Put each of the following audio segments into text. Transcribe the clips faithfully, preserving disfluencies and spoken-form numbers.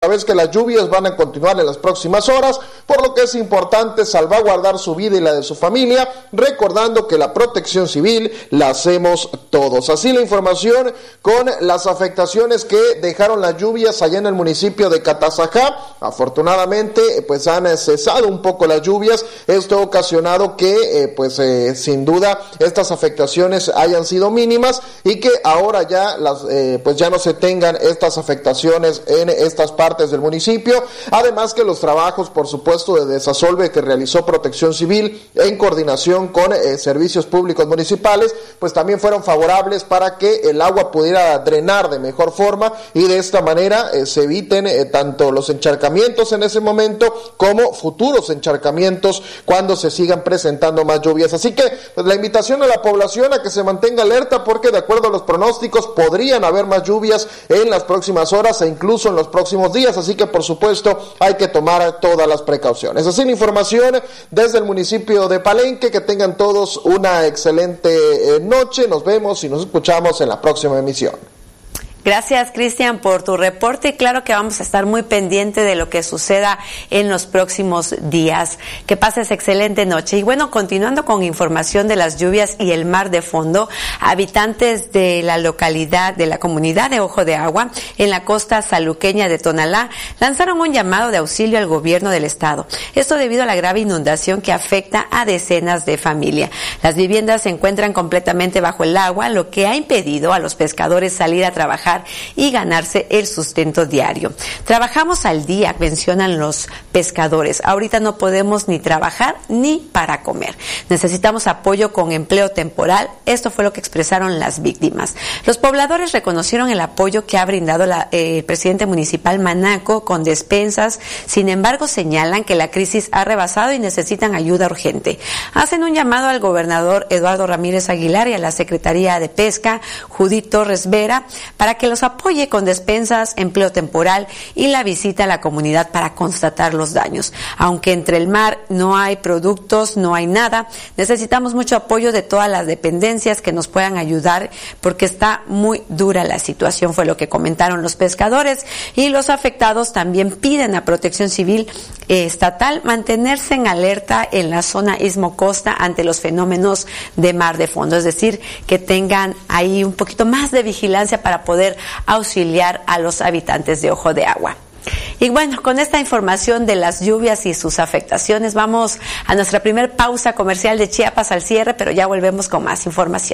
vez que las lluvias van a continuar en las próximas horas, por lo que es importante salvaguardar su vida y la de su familia, recordando que la protección civil la hacemos todos. Así la información con las afectaciones que dejaron las lluvias allá en el municipio de Catazajá. Afortunadamente, pues han cesado un poco las lluvias. Esto ha ocasionado que, eh, pues eh, sin duda, estas afectaciones hayan sido mínimas y que ahora ya las, eh, pues ya no se tengan estas afectaciones en estas partes del municipio. Además que los trabajos, por supuesto, de desasolve que realizó Protección Civil en coordinación con eh, servicios públicos municipales, pues también fueron favorables para que el agua pudiera drenar de mejor forma y de esta manera eh, se eviten eh, tanto los encharcamientos en ese momento como futuros encharcamientos cuando se sigan presentando más lluvias. Así que pues, la invitación a la población a que se mantenga alerta, porque de acuerdo a los pronósticos podrían haber más lluvias en las próximas horas e incluso en los próximos días, así que por supuesto hay que tomar todas las precauciones. Así la información desde el municipio de Palenque. Que tengan todos una excelente eh, noche. Nos vemos y nos escuchamos en la próxima emisión. Gracias, Cristian, por tu reporte y claro que vamos a estar muy pendiente de lo que suceda en los próximos días. Que pases excelente noche. Y bueno, continuando con información de las lluvias y el mar de fondo, habitantes de la localidad, de la comunidad de Ojo de Agua, en la costa saluqueña de Tonalá, lanzaron un llamado de auxilio al gobierno del estado. Esto debido a la grave inundación que afecta a decenas de familias. Las viviendas se encuentran completamente bajo el agua, lo que ha impedido a los pescadores salir a trabajar y ganarse el sustento diario. Trabajamos al día, mencionan los pescadores. Ahorita no podemos ni trabajar ni para comer. Necesitamos apoyo con empleo temporal. Esto fue lo que expresaron las víctimas. Los pobladores reconocieron el apoyo que ha brindado la, eh, el presidente municipal Manaco con despensas. Sin embargo, señalan que la crisis ha rebasado y necesitan ayuda urgente. Hacen un llamado al gobernador Eduardo Ramírez Aguilar y a la Secretaría de Pesca, Judith Torres Vera, para que los apoye con despensas, empleo temporal y la visita a la comunidad para constatar los daños. Aunque entre el mar no hay productos, no hay nada, necesitamos mucho apoyo de todas las dependencias que nos puedan ayudar porque está muy dura la situación, fue lo que comentaron los pescadores. Y los afectados también piden a Protección Civil eh, estatal mantenerse en alerta en la zona Istmo Costa ante los fenómenos de mar de fondo, es decir, que tengan ahí un poquito más de vigilancia para poder auxiliar a los habitantes de Ojo de Agua. Y bueno, con esta información de las lluvias y sus afectaciones, vamos a nuestra primer pausa comercial de Chiapas al cierre, pero ya volvemos con más información.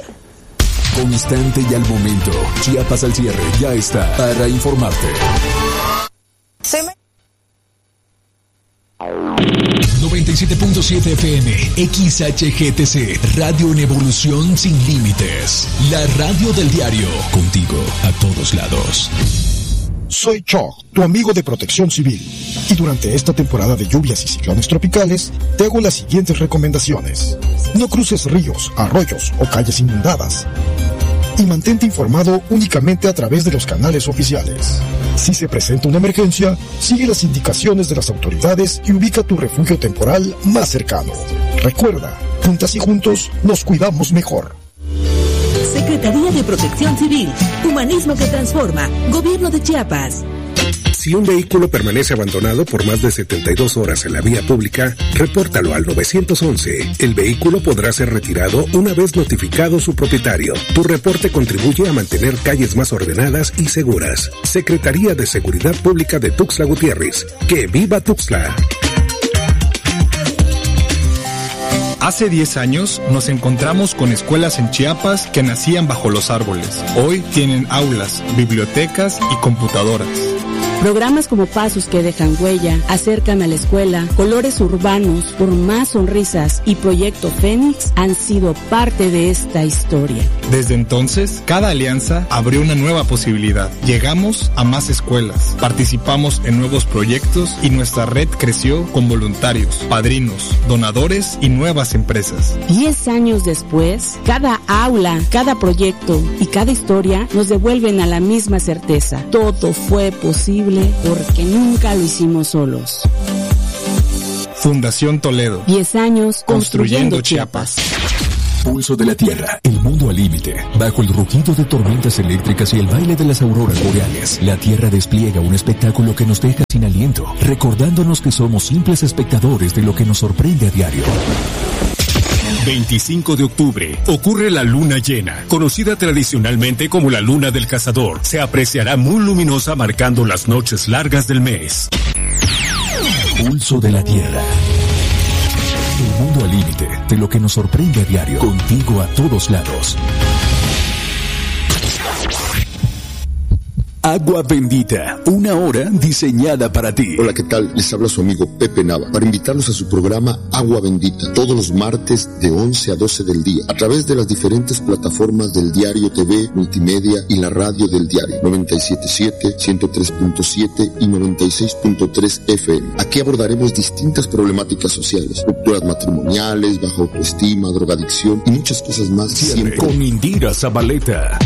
Constante y al momento, Chiapas al cierre ya está para informarte. noventa y siete punto siete F M, X H G T C, Radio en Evolución Sin Límites. La radio del diario, contigo a todos lados. Soy Cho, tu amigo de Protección Civil. Y durante esta temporada de lluvias y ciclones tropicales, te hago las siguientes recomendaciones. No cruces ríos, arroyos o calles inundadas. Y mantente informado únicamente a través de los canales oficiales. Si se presenta una emergencia, sigue las indicaciones de las autoridades y ubica tu refugio temporal más cercano. Recuerda, juntas y juntos nos cuidamos mejor. Secretaría de Protección Civil, Humanismo que Transforma, Gobierno de Chiapas. Si un vehículo permanece abandonado por más de setenta y dos horas en la vía pública, repórtalo al nueve once. El vehículo podrá ser retirado una vez notificado su propietario. Tu reporte contribuye a mantener calles más ordenadas y seguras. Secretaría de Seguridad Pública de Tuxtla Gutiérrez. ¡Que viva Tuxtla! Hace diez años nos encontramos con escuelas en Chiapas que nacían bajo los árboles. Hoy tienen aulas, bibliotecas y computadoras. Programas como Pasos que dejan huella, Acércame a la escuela, Colores urbanos, Por más sonrisas y Proyecto Fénix han sido parte de esta historia. Desde entonces, cada alianza abrió una nueva posibilidad. Llegamos a más escuelas, participamos en nuevos proyectos y nuestra red creció con voluntarios, padrinos, donadores y nuevas empresas. Diez años después, cada aula, cada proyecto y cada historia nos devuelven a la misma certeza. Todo fue posible porque nunca lo hicimos solos. Fundación Toledo. Diez años construyendo, construyendo Chiapas. Pulso de la Tierra, el mundo al límite. Bajo el rugido de tormentas eléctricas y el baile de las auroras boreales, la Tierra despliega un espectáculo que nos deja sin aliento, recordándonos que somos simples espectadores de lo que nos sorprende a diario. veinticinco de octubre, ocurre la luna llena, conocida tradicionalmente como la luna del cazador. Se apreciará muy luminosa marcando las noches largas del mes. Pulso de la Tierra. El mundo al límite de lo que nos sorprende a diario. Contigo a todos lados. Agua Bendita, una hora diseñada para ti. Hola, ¿qué tal? Les habla su amigo Pepe Nava para invitarlos a su programa Agua Bendita, todos los martes de once a doce del día, a través de las diferentes plataformas del Diario T V, Multimedia y la radio del diario, noventa y siete punto siete, ciento tres punto siete y noventa y seis punto tres F M. Aquí abordaremos distintas problemáticas sociales, rupturas matrimoniales, baja autoestima, drogadicción y muchas cosas más. Siempre con Indira Zabaleta.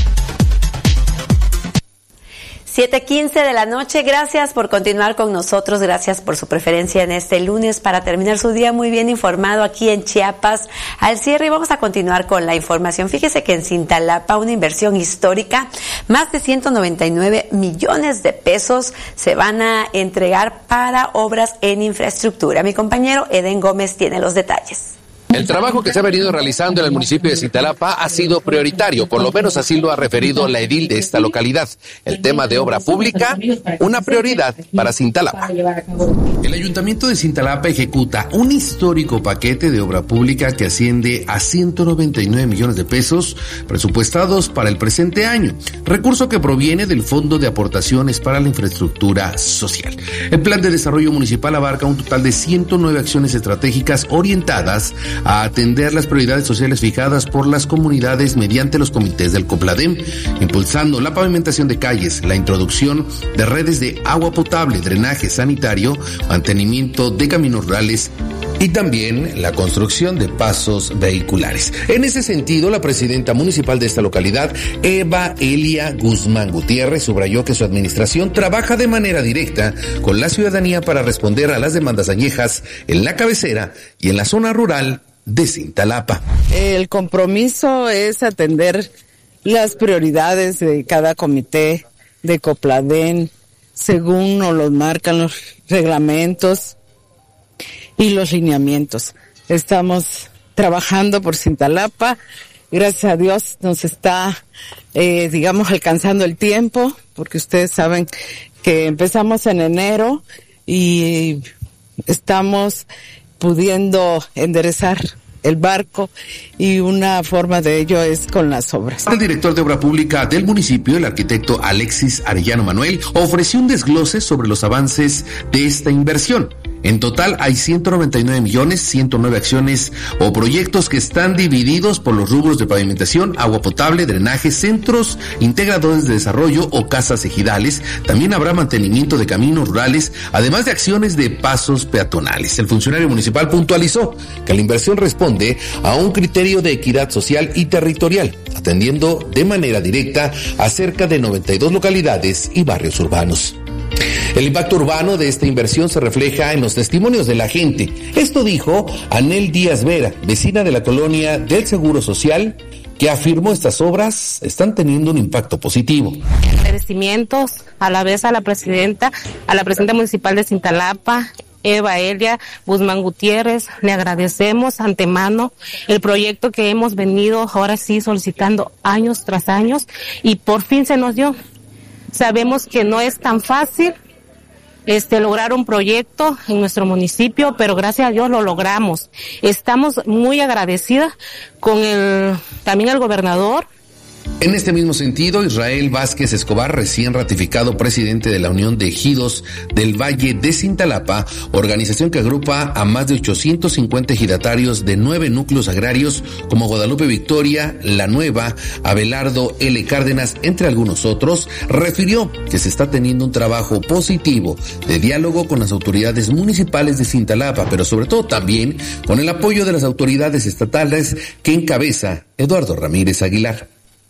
siete quince de la noche, gracias por continuar con nosotros, gracias por su preferencia en este lunes para terminar su día muy bien informado aquí en Chiapas al cierre, y vamos a continuar con la información. Fíjese que en Cintalapa, una inversión histórica, más de ciento noventa y nueve millones de pesos se van a entregar para obras en infraestructura. Mi compañero Eden Gómez tiene los detalles. El trabajo que se ha venido realizando en el municipio de Cintalapa ha sido prioritario, por lo menos así lo ha referido la edil de esta localidad. El tema de obra pública, una prioridad para Cintalapa. El Ayuntamiento de Cintalapa ejecuta un histórico paquete de obra pública que asciende a ciento noventa y nueve millones de pesos presupuestados para el presente año, recurso que proviene del Fondo de Aportaciones para la Infraestructura Social. El plan de desarrollo municipal abarca un total de ciento nueve acciones estratégicas orientadas a atender las prioridades sociales fijadas por las comunidades mediante los comités del COPLADEM, impulsando la pavimentación de calles, la introducción de redes de agua potable, drenaje sanitario, mantenimiento de caminos rurales y también la construcción de pasos vehiculares. En ese sentido, la presidenta municipal de esta localidad, Eva Elia Guzmán Gutiérrez, subrayó que su administración trabaja de manera directa con la ciudadanía para responder a las demandas añejas en la cabecera y en la zona rural de Cintalapa. El compromiso es atender las prioridades de cada comité de COPLADEM según nos los marcan los reglamentos y los lineamientos. Estamos trabajando por Cintalapa. Gracias a Dios nos está, eh, digamos, alcanzando el tiempo, porque ustedes saben que empezamos en enero y estamos pudiendo enderezar el barco, y una forma de ello es con las obras. El director de Obra Pública del municipio, el arquitecto Alexis Arellano Manuel, ofreció un desglose sobre los avances de esta inversión. En total hay ciento noventa y nueve millones, ciento nueve acciones o proyectos que están divididos por los rubros de pavimentación, agua potable, drenaje, centros integradores de desarrollo o casas ejidales. También habrá mantenimiento de caminos rurales, además de acciones de pasos peatonales. El funcionario municipal puntualizó que la inversión responde a un criterio de equidad social y territorial, atendiendo de manera directa a cerca de noventa y dos localidades y barrios urbanos. El impacto urbano de esta inversión se refleja en los testimonios de la gente. Esto dijo Anel Díaz Vera, vecina de la colonia del Seguro Social, que afirmó estas obras están teniendo un impacto positivo. Agradecimientos a la vez a la presidenta, a la presidenta municipal de Cintalapa, Eva Elia Guzmán Gutiérrez. Le agradecemos antemano el proyecto que hemos venido ahora sí solicitando años tras años y por fin se nos dio. Sabemos que no es tan fácil este lograr un proyecto en nuestro municipio, pero gracias a Dios lo logramos. Estamos muy agradecidas con el también el gobernador. En este mismo sentido, Israel Vázquez Escobar, recién ratificado presidente de la Unión de Ejidos del Valle de Cintalapa, organización que agrupa a más de ochocientos cincuenta ejidatarios de nueve núcleos agrarios como Guadalupe Victoria, La Nueva, Abelardo L. Cárdenas, entre algunos otros, refirió que se está teniendo un trabajo positivo de diálogo con las autoridades municipales de Cintalapa, pero sobre todo también con el apoyo de las autoridades estatales que encabeza Eduardo Ramírez Aguilar.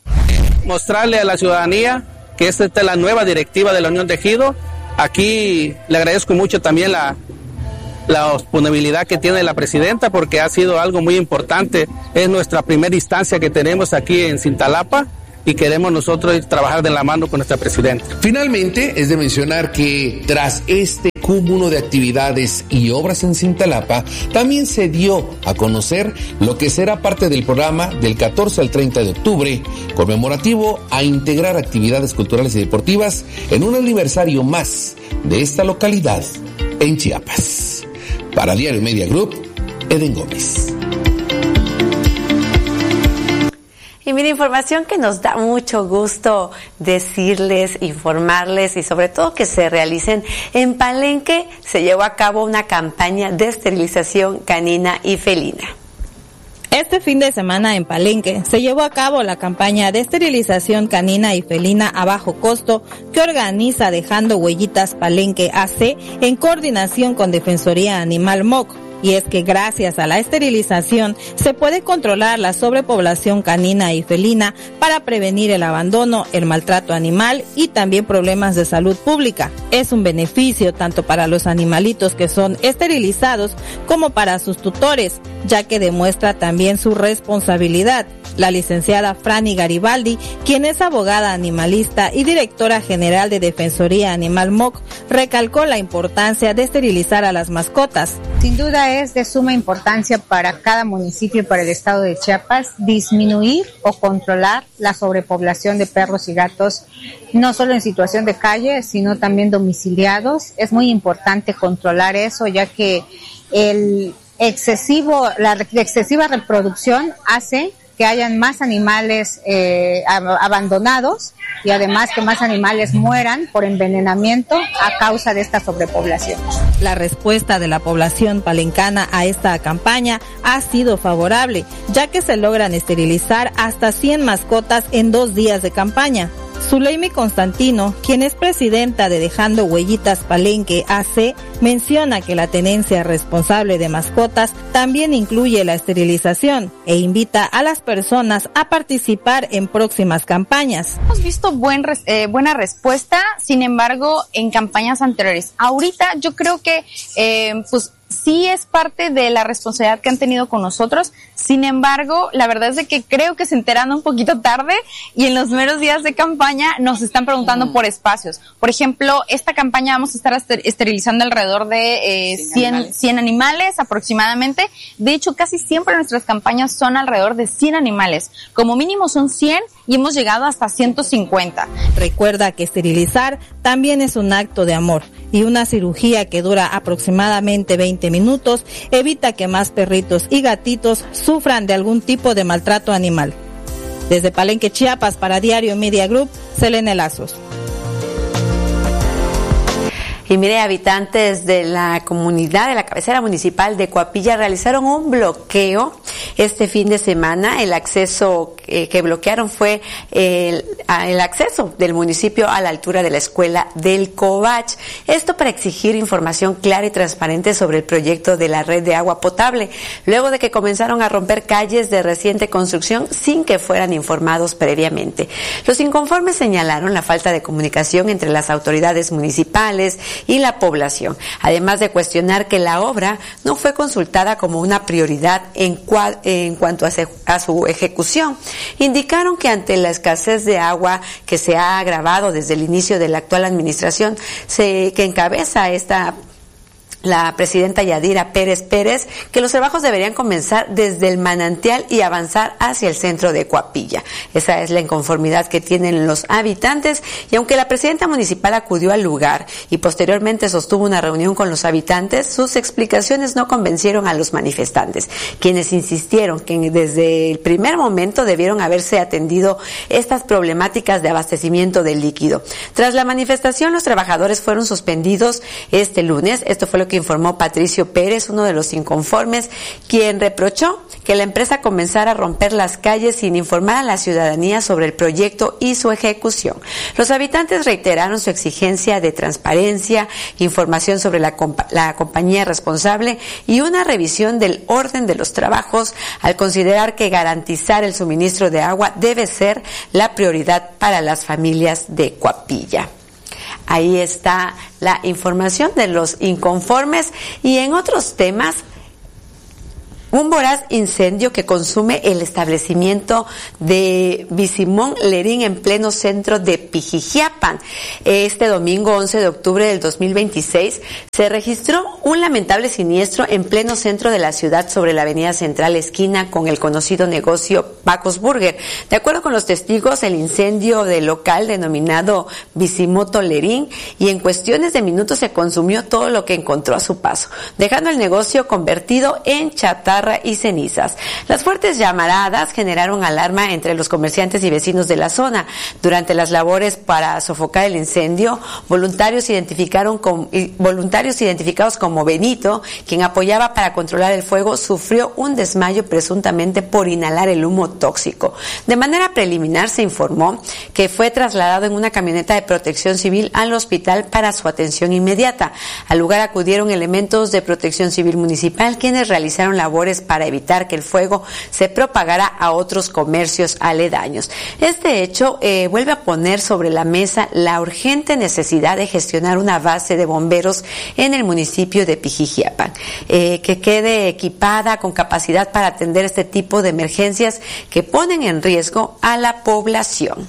Mostrarle a la ciudadanía que esta es la nueva directiva de la Unión de Ejido. Aquí le agradezco mucho también la, la disponibilidad que tiene la presidenta, porque ha sido algo muy importante. Es nuestra primera instancia que tenemos aquí en Cintalapa y queremos nosotros trabajar de la mano con nuestra presidenta. Finalmente, es de mencionar que tras este cúmulo de actividades y obras en Cintalapa, también se dio a conocer lo que será parte del programa del catorce al treinta de octubre, conmemorativo a integrar actividades culturales y deportivas en un aniversario más de esta localidad en Chiapas. Para Diario Media Group, Eden Gómez. Y mira, información que nos da mucho gusto decirles, informarles y sobre todo que se realicen. En Palenque se llevó a cabo una campaña de esterilización canina y felina. Este fin de semana en Palenque se llevó a cabo la campaña de esterilización canina y felina a bajo costo que organiza Dejando Huellitas Palenque A C en coordinación con Defensoría Animal M O C. Y es que gracias a la esterilización se puede controlar la sobrepoblación canina y felina para prevenir el abandono, el maltrato animal y también problemas de salud pública. Es un beneficio tanto para los animalitos que son esterilizados como para sus tutores, ya que demuestra también su responsabilidad. La licenciada Franny Garibaldi, quien es abogada animalista y directora general de Defensoría Animal M O C, recalcó la importancia de esterilizar a las mascotas. Sin duda es de suma importancia para cada municipio y para el estado de Chiapas disminuir o controlar la sobrepoblación de perros y gatos, no solo en situación de calle, sino también domiciliados. Es muy importante controlar eso, ya que el excesivo, la excesiva reproducción hace que hayan más animales eh, abandonados y además que más animales mueran por envenenamiento a causa de esta sobrepoblación. La respuesta de la población palencana a esta campaña ha sido favorable, ya que se logran esterilizar hasta cien mascotas en dos días de campaña. Zuleimi Constantino, quien es presidenta de Dejando Huellitas Palenque A C, menciona que la tenencia responsable de mascotas también incluye la esterilización e invita a las personas a participar en próximas campañas. Hemos visto buen res, eh, buena respuesta, sin embargo, en campañas anteriores. Ahorita yo creo que eh, pues sí es parte de la responsabilidad que han tenido con nosotros. Sin embargo, la verdad es de que creo que se enteran un poquito tarde y en los meros días de campaña nos están preguntando mm. por espacios. Por ejemplo, esta campaña vamos a estar esterilizando alrededor de eh, cien, animales. cien animales aproximadamente. De hecho, casi siempre nuestras campañas son alrededor de cien animales. Como mínimo son cien y hemos llegado hasta ciento cincuenta. Recuerda que esterilizar también es un acto de amor y una cirugía que dura aproximadamente veinte minutos evita que más perritos y gatitos sufran de algún tipo de maltrato animal. Desde Palenque, Chiapas, para Diario Media Group, Selene Lazos. Y mire, habitantes de la comunidad de la cabecera municipal de Coapilla realizaron un bloqueo este fin de semana. El acceso eh, que bloquearon fue el, el acceso del municipio a la altura de la escuela del Covach. Esto para exigir información clara y transparente sobre el proyecto de la red de agua potable, luego de que comenzaron a romper calles de reciente construcción sin que fueran informados previamente. Los inconformes señalaron la falta de comunicación entre las autoridades municipales y la población, además de cuestionar que la obra no fue consultada como una prioridad en, cua, en cuanto a, se, a su ejecución. Indicaron que ante la escasez de agua que se ha agravado desde el inicio de la actual administración se, que encabeza esta la presidenta Yadira Pérez Pérez, que los trabajos deberían comenzar desde el manantial y avanzar hacia el centro de Coapilla. Esa es la inconformidad que tienen los habitantes, y aunque la presidenta municipal acudió al lugar y posteriormente sostuvo una reunión con los habitantes, sus explicaciones no convencieron a los manifestantes, quienes insistieron que desde el primer momento debieron haberse atendido estas problemáticas de abastecimiento del líquido. Tras la manifestación, los trabajadores fueron suspendidos este lunes. Esto fue lo que informó Patricio Pérez, uno de los inconformes, quien reprochó que la empresa comenzara a romper las calles sin informar a la ciudadanía sobre el proyecto y su ejecución. Los habitantes reiteraron su exigencia de transparencia, información sobre la, compa- la compañía responsable y una revisión del orden de los trabajos, al considerar que garantizar el suministro de agua debe ser la prioridad para las familias de Coapilla. ahí está la información de los inconformes. Y en otros temas, un voraz incendio que consume el establecimiento de Bisimón Lerín en pleno centro de Pijijiapan. Este domingo once de octubre del dos mil veintiséis se registró un lamentable siniestro en pleno centro de la ciudad sobre la avenida Central esquina con el conocido negocio Pacos Burger. De acuerdo con los testigos, el incendio del local denominado Bisimoto Lerín y en cuestiones de minutos se consumió todo lo que encontró a su paso, dejando el negocio convertido en chatarra y cenizas. Las fuertes llamaradas generaron alarma entre los comerciantes y vecinos de la zona. Durante las labores para sofocar el incendio, voluntarios identificaron con, voluntarios identificados como Benito, quien apoyaba para controlar el fuego, sufrió un desmayo presuntamente por inhalar el humo tóxico. De manera preliminar se informó que fue trasladado en una camioneta de Protección Civil al hospital para su atención inmediata. Al lugar acudieron elementos de Protección Civil Municipal, quienes realizaron labores para evitar que el fuego se propagara a otros comercios aledaños. Este hecho eh, vuelve a poner sobre la mesa la urgente necesidad de gestionar una base de bomberos en el municipio de Pijijiapan, eh, que quede equipada con capacidad para atender este tipo de emergencias que ponen en riesgo a la población.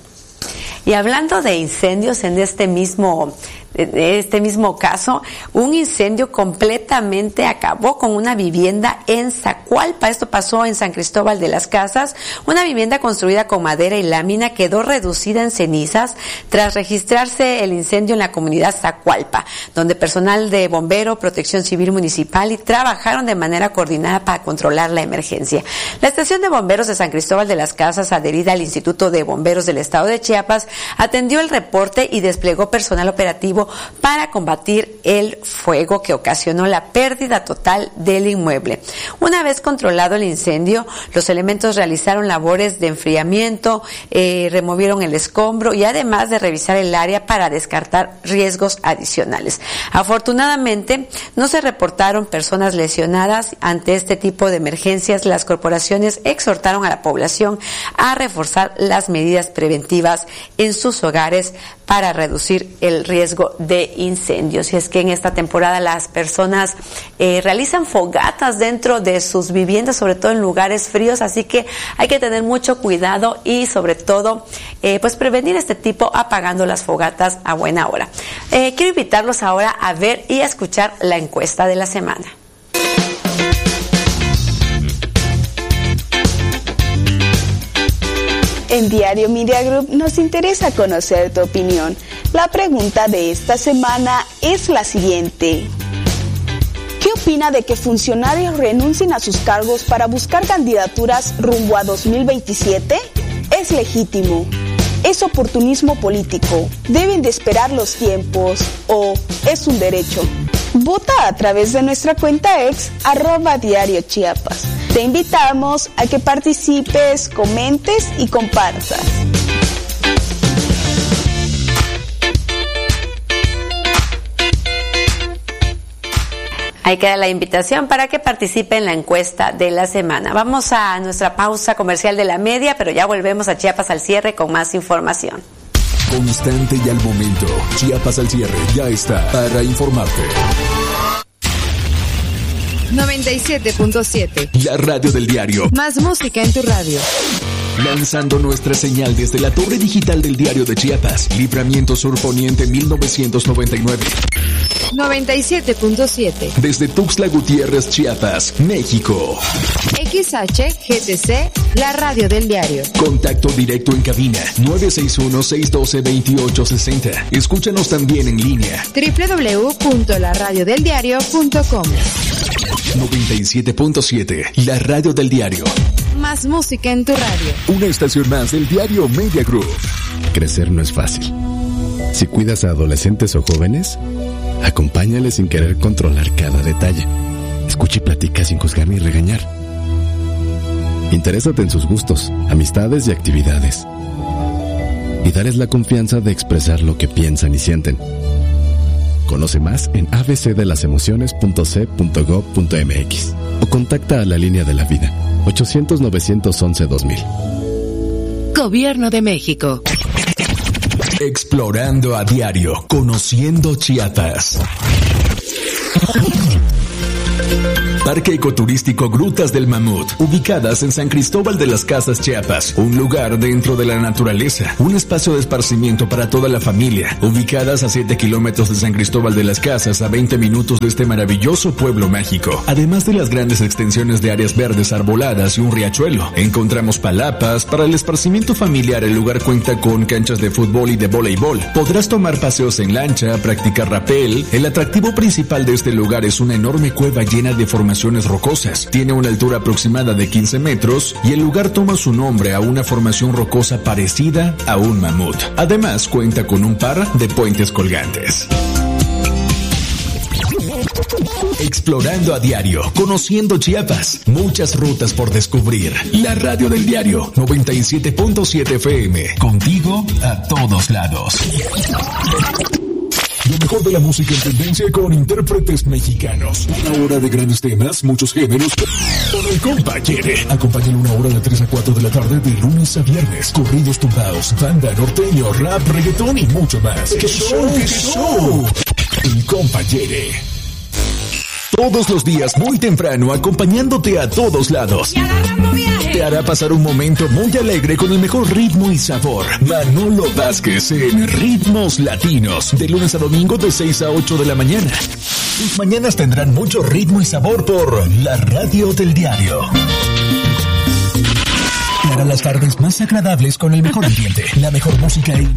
Y hablando de incendios, en este mismo de este mismo caso, un incendio completamente acabó con una vivienda en Zacualpa. Esto pasó en San Cristóbal de las Casas. Una vivienda construida con madera y lámina quedó reducida en cenizas tras registrarse el incendio en la comunidad Zacualpa, donde personal de bombero, Protección Civil Municipal y trabajaron de manera coordinada para controlar la emergencia. La estación de bomberos de San Cristóbal de las Casas, adherida al Instituto de Bomberos del Estado de Chiapas, atendió el reporte y desplegó personal operativo para combatir el fuego que ocasionó la pérdida total del inmueble. Una vez controlado el incendio, los elementos realizaron labores de enfriamiento, eh, removieron el escombro y además de revisar el área para descartar riesgos adicionales. Afortunadamente, no se reportaron personas lesionadas. Ante este tipo de emergencias, las corporaciones exhortaron a la población a reforzar las medidas preventivas en sus hogares para reducir el riesgo de incendios. Y es que en esta temporada las personas eh, realizan fogatas dentro de sus viviendas, sobre todo en lugares fríos, así que hay que tener mucho cuidado y sobre todo eh, pues prevenir este tipo apagando las fogatas a buena hora. Eh, quiero invitarlos ahora a ver y a escuchar la encuesta de la semana. En Diario Media Group nos interesa conocer tu opinión. La pregunta de esta semana es la siguiente. ¿Qué opina de que funcionarios renuncien a sus cargos para buscar candidaturas rumbo a dos mil veintisiete? ¿Es legítimo? ¿Es oportunismo político? ¿Deben de esperar los tiempos? ¿O es un derecho? Vota a través de nuestra cuenta ex, arroba Diario Chiapas. Te invitamos a que participes, comentes y compartas. Ahí queda la invitación para que participe en la encuesta de la semana. Vamos a nuestra pausa comercial de la media, pero ya volvemos a Chiapas al cierre con más información. Constante y al momento. Chiapas al cierre ya está para informarte. noventa y siete punto siete. La radio del diario. Más música en tu radio. Lanzando nuestra señal desde la torre digital del Diario de Chiapas, Libramiento Sur Poniente mil novecientos noventa y nueve. noventa y siete punto siete. Desde Tuxtla Gutiérrez, Chiapas, México. X H G T C, la radio del diario. Contacto directo en cabina nueve seis uno, seis uno dos, dos ocho seis cero. Escúchanos también en línea doble u doble u doble u punto la radio del diario punto com. noventa y siete punto siete, la radio del diario. Más música en tu radio. Una estación más del Diario Media Group. Crecer no es fácil. Si cuidas a adolescentes o jóvenes, acompáñales sin querer controlar cada detalle. Escucha y platica sin juzgar ni regañar. Interésate en sus gustos, amistades y actividades. Y dales la confianza de expresar lo que piensan y sienten. Conoce más en a b c de las emociones punto c punto gob punto m x o contacta a la línea de la vida ochocientos, novecientos once, dos mil. Gobierno de México. Explorando a diario, conociendo Chiapas. Parque Ecoturístico Grutas del Mamut, ubicadas en San Cristóbal de las Casas, Chiapas, un lugar dentro de la naturaleza, un espacio de esparcimiento para toda la familia, ubicadas a siete kilómetros de San Cristóbal de las Casas, a veinte minutos de este maravilloso pueblo mágico. Además de las grandes extensiones de áreas verdes arboladas y un riachuelo, encontramos palapas. Para el esparcimiento familiar, el lugar cuenta con canchas de fútbol y de voleibol. Podrás tomar paseos en lancha, practicar rapel. El atractivo principal de este lugar es una enorme cueva llena de formaciones rocosas. Tiene una altura aproximada de quince metros y el lugar toma su nombre a una formación rocosa parecida a un mamut. Además, cuenta con un par de puentes colgantes. Explorando a diario, conociendo Chiapas, muchas rutas por descubrir. La radio del diario noventa y siete punto siete F M, contigo a todos lados. Lo mejor de la música en tendencia con intérpretes mexicanos. Una hora de grandes temas, muchos géneros. Con el compa quiere. Acompáñalo una hora de tres a cuatro de la tarde de lunes a viernes. Corridos tumbados, banda, norteño, rap, reggaetón y mucho más. ¡Qué show, qué show! El compa quiere. Todos los días muy temprano, acompañándote a todos lados. Te hará pasar un momento muy alegre con el mejor ritmo y sabor. Manolo Vázquez en Ritmos Latinos, de lunes a domingo de seis a ocho de la mañana. Tus mañanas tendrán mucho ritmo y sabor por la radio del diario. Te hará las tardes más agradables con el mejor ambiente, la mejor música y...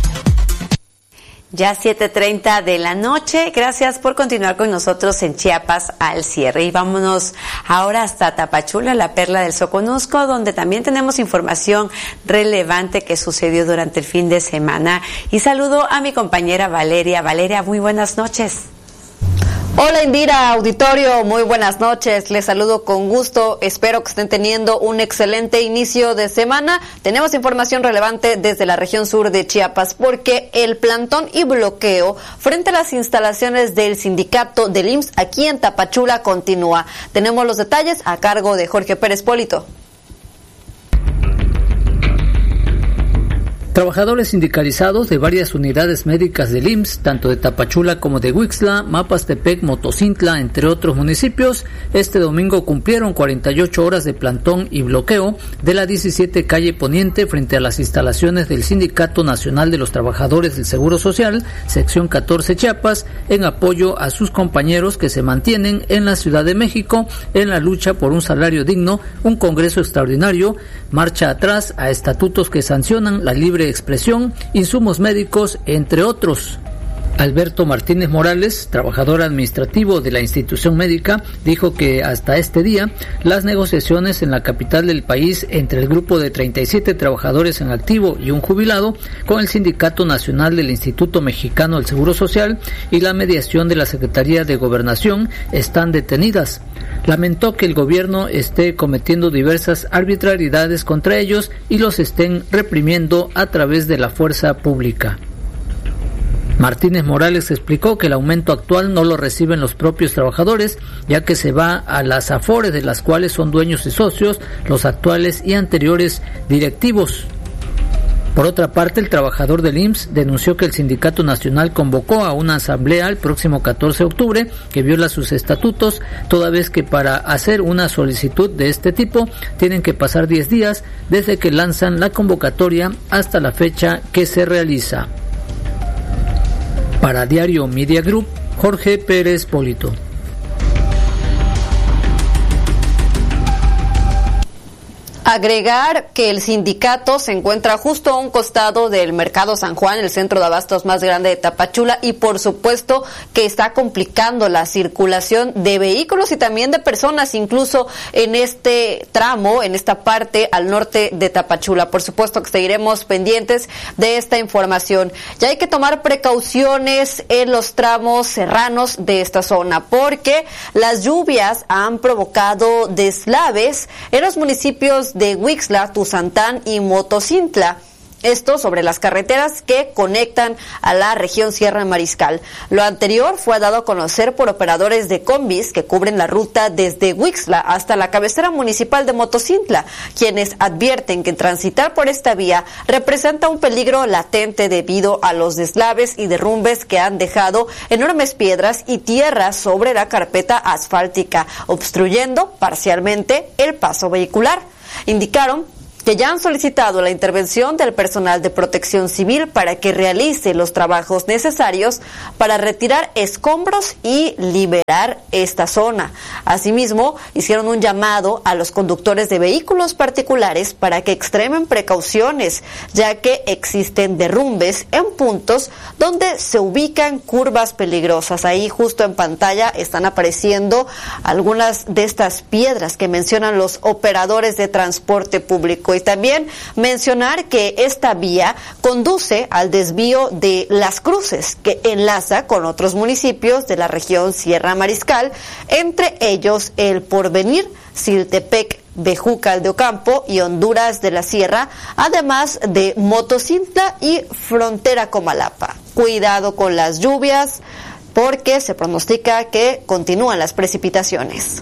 Ya siete treinta de la noche. Gracias por continuar con nosotros en Chiapas al cierre. Y vámonos ahora hasta Tapachula, la perla del Soconusco, donde también tenemos información relevante que sucedió durante el fin de semana. Y saludo a mi compañera Valeria. Valeria, muy buenas noches. Hola Indira, auditorio, muy buenas noches, les saludo con gusto, espero que estén teniendo un excelente inicio de semana. Tenemos información relevante desde la región sur de Chiapas porque el plantón y bloqueo frente a las instalaciones del sindicato del I M S S aquí en Tapachula continúa. Tenemos los detalles a cargo de Jorge Pérez Polito. Trabajadores sindicalizados de varias unidades médicas del I M S S, tanto de Tapachula como de Huixla, Mapastepec, Motocintla, entre otros municipios, este domingo cumplieron cuarenta y ocho horas de plantón y bloqueo de la diecisiete calle Poniente frente a las instalaciones del Sindicato Nacional de los Trabajadores del Seguro Social, sección catorce Chiapas, en apoyo a sus compañeros que se mantienen en la Ciudad de México en la lucha por un salario digno, un congreso extraordinario, marcha atrás a estatutos que sancionan la libre expresión, insumos médicos, entre otros. Alberto Martínez Morales, trabajador administrativo de la institución médica, dijo que hasta este día las negociaciones en la capital del país entre el grupo de treinta y siete trabajadores en activo y un jubilado con el Sindicato Nacional del Instituto Mexicano del Seguro Social y la mediación de la Secretaría de Gobernación están detenidas. Lamentó que el gobierno esté cometiendo diversas arbitrariedades contra ellos y los estén reprimiendo a través de la fuerza pública. Martínez Morales explicó que el aumento actual no lo reciben los propios trabajadores, ya que se va a las afores de las cuales son dueños y socios los actuales y anteriores directivos. Por otra parte, el trabajador del I M S S denunció que el Sindicato Nacional convocó a una asamblea el próximo catorce de octubre que viola sus estatutos, toda vez que para hacer una solicitud de este tipo tienen que pasar diez días desde que lanzan la convocatoria hasta la fecha que se realiza. Para Diario Media Group, Jorge Pérez Polito. Agregar que el sindicato se encuentra justo a un costado del Mercado San Juan, el centro de abastos más grande de Tapachula, y por supuesto que está complicando la circulación de vehículos y también de personas, incluso en este tramo, en esta parte al norte de Tapachula. Por supuesto que seguiremos pendientes de esta información. Ya hay que tomar precauciones en los tramos serranos de esta zona, porque las lluvias han provocado deslaves en los municipios de Huixla, Tuzantán y Motocintla. Esto sobre las carreteras que conectan a la región Sierra Mariscal. Lo anterior fue dado a conocer por operadores de combis que cubren la ruta desde Huixla hasta la cabecera municipal de Motocintla, quienes advierten que transitar por esta vía representa un peligro latente debido a los deslaves y derrumbes que han dejado enormes piedras y tierra sobre la carpeta asfáltica, obstruyendo parcialmente el paso vehicular. Indicaron que ya han solicitado la intervención del personal de protección civil para que realice los trabajos necesarios para retirar escombros y liberar esta zona. Asimismo, hicieron un llamado a los conductores de vehículos particulares para que extremen precauciones, ya que existen derrumbes en puntos donde se ubican curvas peligrosas. Ahí justo en pantalla están apareciendo algunas de estas piedras que mencionan los operadores de transporte público. Y también mencionar que esta vía conduce al desvío de Las Cruces, que enlaza con otros municipios de la región Sierra Mariscal, entre ellos El Porvenir, Siltepec, Bejucal de Ocampo y Honduras de la Sierra, además de Motocintla y Frontera Comalapa. Cuidado con las lluvias, porque se pronostica que continúan las precipitaciones.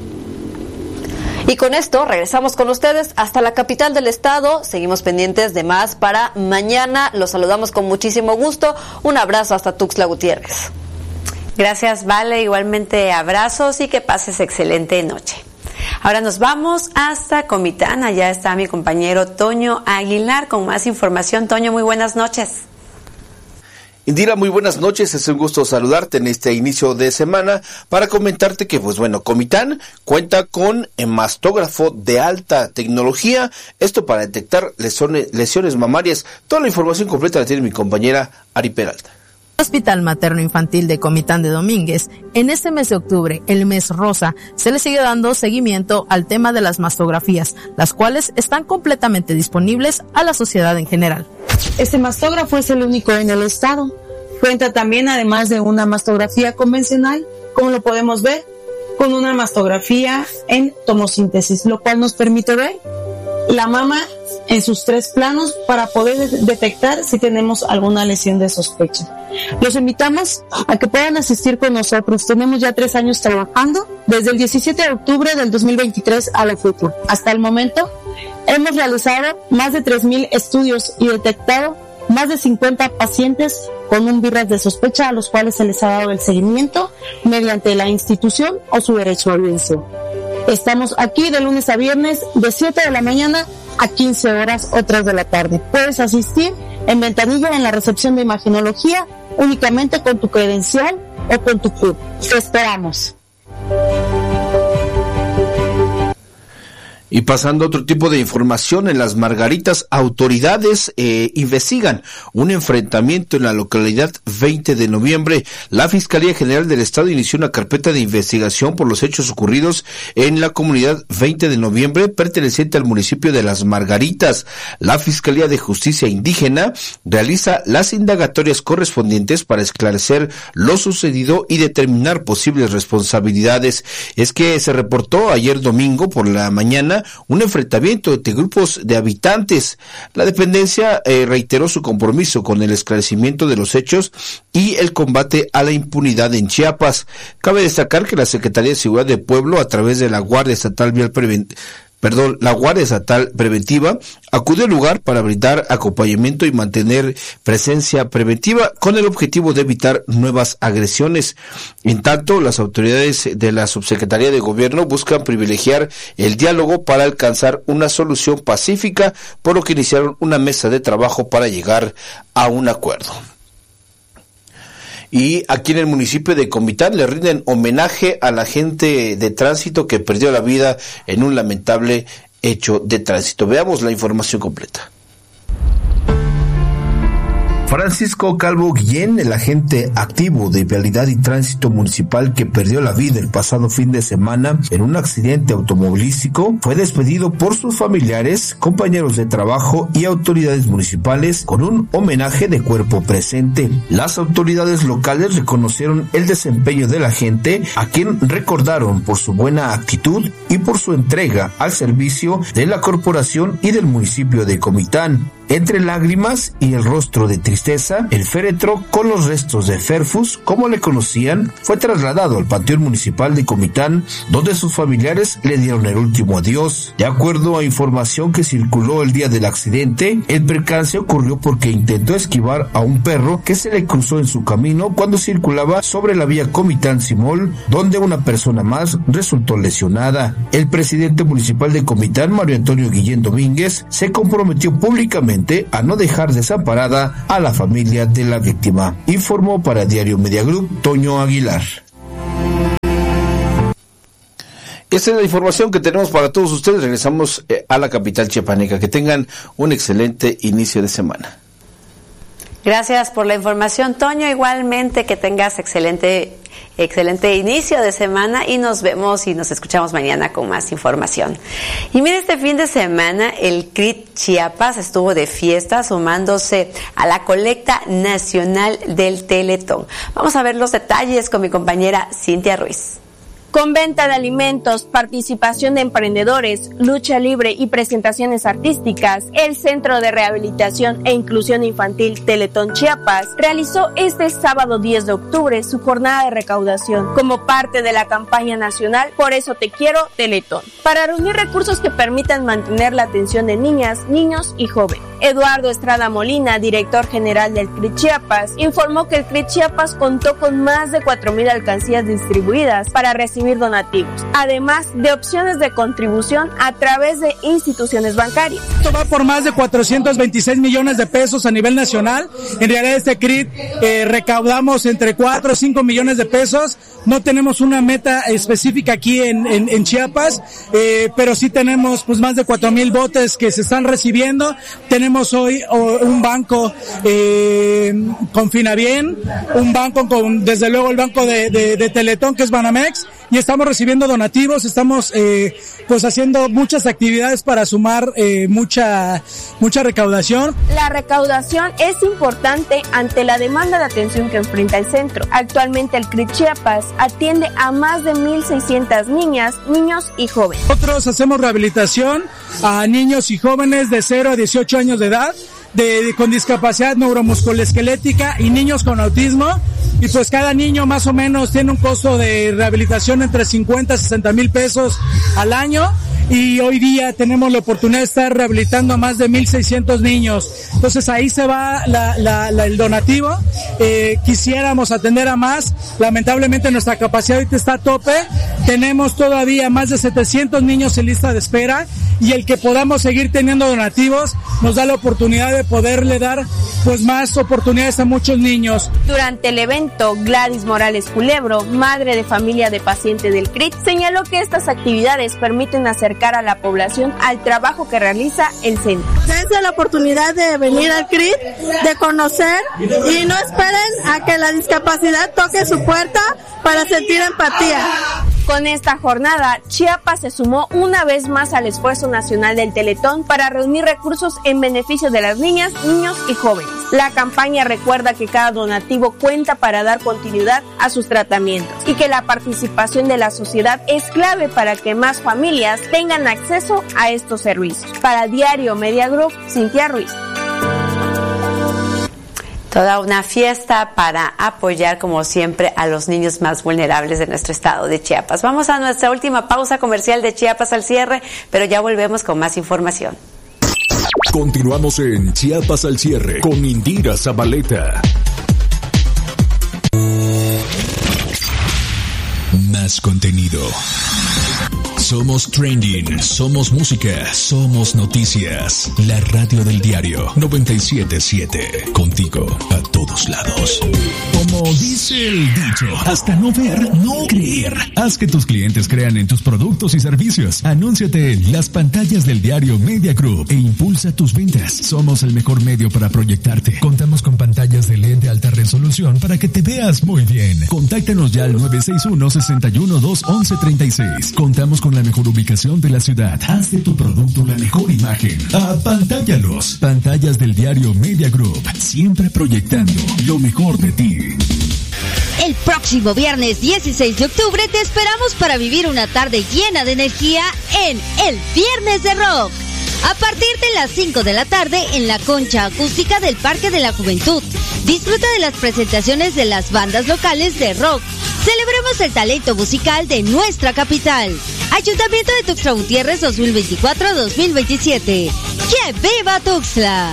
Y con esto regresamos con ustedes hasta la capital del estado. Seguimos pendientes de más para mañana. Los saludamos con muchísimo gusto. Un abrazo hasta Tuxtla Gutiérrez. Gracias, Vale. Igualmente abrazos y que pases excelente noche. Ahora nos vamos hasta Comitán. Allá está mi compañero Toño Aguilar con más información. Toño, muy buenas noches. Indira, muy buenas noches, es un gusto saludarte en este inicio de semana para comentarte que, pues bueno, Comitán cuenta con mastógrafo de alta tecnología, esto para detectar lesiones, lesiones mamarias. Toda la información completa la tiene mi compañera Ari Peralta. Hospital Materno Infantil de Comitán de Domínguez, en este mes de octubre, el mes rosa, se le sigue dando seguimiento al tema de las mastografías, las cuales están completamente disponibles a la sociedad en general. Este mastógrafo es el único en el estado. Cuenta también, además de una mastografía convencional, como lo podemos ver, con una mastografía en tomosíntesis, lo cual nos permite ver la mama en sus tres planos para poder detectar si tenemos alguna lesión de sospecha. Los invitamos a que puedan asistir con nosotros. Tenemos ya tres años trabajando, desde el diecisiete de octubre del dos mil veintitrés a la fecha. Hasta el momento, hemos realizado más de tres mil estudios y detectado más de cincuenta pacientes con un virus de sospecha a los cuales se les ha dado el seguimiento mediante la institución o su derecho a audiencia. Estamos aquí de lunes a viernes de siete de la mañana a quince horas o tres de la tarde. Puedes asistir en Ventanilla en la recepción de imagenología únicamente con tu credencial o con tu C U R. Te esperamos. Y pasando a otro tipo de información, en Las Margaritas, autoridades eh, investigan un enfrentamiento en la localidad veinte de noviembre. La Fiscalía General del Estado inició una carpeta de investigación por los hechos ocurridos en la comunidad veinte de noviembre, perteneciente al municipio de Las Margaritas. La Fiscalía de Justicia Indígena realiza las indagatorias correspondientes para esclarecer lo sucedido y determinar posibles responsabilidades. Es que se reportó ayer domingo por la mañana un enfrentamiento entre grupos de habitantes. La dependencia eh, reiteró su compromiso con el esclarecimiento de los hechos y el combate a la impunidad en Chiapas. Cabe destacar que la Secretaría de Seguridad del Pueblo, a través de la Guardia Estatal Vial Preventiva, Perdón, la Guardia Estatal Preventiva acudió al lugar para brindar acompañamiento y mantener presencia preventiva con el objetivo de evitar nuevas agresiones. En tanto, las autoridades de la Subsecretaría de Gobierno buscan privilegiar el diálogo para alcanzar una solución pacífica, por lo que iniciaron una mesa de trabajo para llegar a un acuerdo. Y aquí en el municipio de Comitán le rinden homenaje a la gente de tránsito que perdió la vida en un lamentable hecho de tránsito. Veamos la información completa. Francisco Calvo Guillén, el agente activo de Vialidad y Tránsito Municipal que perdió la vida el pasado fin de semana en un accidente automovilístico, fue despedido por sus familiares, compañeros de trabajo y autoridades municipales con un homenaje de cuerpo presente. Las autoridades locales reconocieron el desempeño del agente, a quien recordaron por su buena actitud y por su entrega al servicio de la corporación y del municipio de Comitán. Entre lágrimas y el rostro de tristeza, el féretro con los restos de Ferfus, como le conocían, fue trasladado al Panteón Municipal de Comitán, donde sus familiares le dieron el último adiós. De acuerdo a información que circuló el día del accidente, el percance ocurrió porque intentó esquivar a un perro que se le cruzó en su camino cuando circulaba sobre la vía Comitán-Simol, donde una persona más resultó lesionada. El presidente municipal de Comitán, Mario Antonio Guillén Domínguez, se comprometió públicamente a no dejar desamparada a la familia de la víctima. Informó para Diario Media Group Toño Aguilar. Esta es la información que tenemos para todos ustedes. Regresamos eh, a la capital chiapaneca. Que tengan un excelente inicio de semana. Gracias por la información, Toño. Igualmente que tengas excelente, excelente inicio de semana y nos vemos y nos escuchamos mañana con más información. Y mire, este fin de semana el C R I T Chiapas estuvo de fiesta sumándose a la colecta nacional del Teletón. Vamos a ver los detalles con mi compañera Cintia Ruiz. Con venta de alimentos, participación de emprendedores, lucha libre y presentaciones artísticas, el Centro de Rehabilitación e Inclusión Infantil Teletón Chiapas realizó este sábado diez de octubre su jornada de recaudación como parte de la campaña nacional Por eso te quiero, Teletón, para reunir recursos que permitan mantener la atención de niñas, niños y jóvenes. Eduardo Estrada Molina, director general del C R I T Chiapas, informó que el C R I T Chiapas contó con más de cuatro mil alcancías distribuidas para recibir donativos, además de opciones de contribución a través de instituciones bancarias. Esto va por más de cuatrocientos veintiséis millones de pesos a nivel nacional. En realidad este C R I T eh, recaudamos entre cuatro o cinco millones de pesos. No tenemos una meta específica aquí en, en, en Chiapas, eh, pero sí tenemos pues más de cuatro mil botes que se están recibiendo. Tenemos hoy oh, un banco eh, con Finabien, un banco con, desde luego el banco de, de, de Teletón, que es Banamex, y estamos recibiendo donativos, estamos eh, pues haciendo muchas actividades para sumar eh, mucha mucha recaudación. La recaudación es importante ante la demanda de atención que enfrenta el centro. Actualmente el C R I T Chiapas atiende a más de mil seiscientas niñas, niños y jóvenes. Nosotros hacemos rehabilitación a niños y jóvenes de cero a dieciocho años de edad, de, de con discapacidad neuromusculoesquelética y niños con autismo, y pues cada niño más o menos tiene un costo de rehabilitación entre cincuenta a sesenta mil pesos al año, y hoy día tenemos la oportunidad de estar rehabilitando a más de mil seiscientos niños. Entonces ahí se va la, la, la, el donativo. Eh, quisiéramos atender a más, lamentablemente nuestra capacidad ahorita está a tope, tenemos todavía más de setecientos niños en lista de espera, y el que podamos seguir teniendo donativos nos da la oportunidad de poderle dar pues más oportunidades a muchos niños. Durante el evento, Gladys Morales Culebro, madre de familia de paciente del C R I T, señaló que estas actividades permiten acercar a la población al trabajo que realiza el centro. Dense la oportunidad de venir al C R I T, de conocer, y no esperen a que la discapacidad toque su puerta para sentir empatía. Con esta jornada, Chiapas se sumó una vez más al esfuerzo nacional del Teletón para reunir recursos en beneficio de las niñas, niños y jóvenes. La campaña recuerda que cada donativo cuenta para dar continuidad a sus tratamientos y que la participación de la sociedad es clave para que más familias tengan acceso a estos servicios. Para Diario Media Group, Cintia Ruiz. Toda una fiesta para apoyar, como siempre, a los niños más vulnerables de nuestro estado de Chiapas. Vamos a nuestra última pausa comercial de Chiapas al cierre, pero ya volvemos con más información. Continuamos en Chiapas al cierre con Indira Zabaleta. Más contenido. Somos trending, somos música, somos noticias. La radio del diario noventa y siete punto siete. Contigo a todos lados. Como dice el dicho, hasta no ver, no creer. Haz que tus clientes crean en tus productos y servicios. Anúnciate en las pantallas del diario Media Group e impulsa tus ventas. Somos el mejor medio para proyectarte. Contamos con pantallas de L E D de alta resolución para que te veas muy bien. Contáctanos ya al nueve seis uno, seis uno dos, once treinta y seis. Contamos con la mejor ubicación de la ciudad. Haz de tu producto la mejor imagen. Apantállalos. Pantallas del diario Media Group. Siempre proyectando lo mejor de ti. El próximo viernes dieciséis de octubre te esperamos para vivir una tarde llena de energía en el Viernes de Rock. a partir de las cinco de la tarde en la Concha Acústica del Parque de la Juventud. Disfruta de las presentaciones de las bandas locales de rock. Celebremos el talento musical de nuestra capital. Ayuntamiento de Tuxtla Gutiérrez dos mil veinticuatro a dos mil veintisiete. ¡Que viva Tuxtla!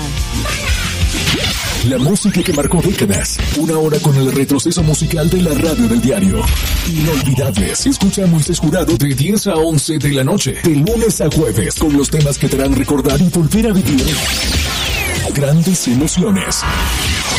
La música que marcó décadas. Una hora con el retroceso musical de la radio del diario. Inolvidables. Escucha a Moisés Jurado de diez a once de la noche. De lunes a jueves. Con los temas que te harán recordar y volver a vivir grandes emociones.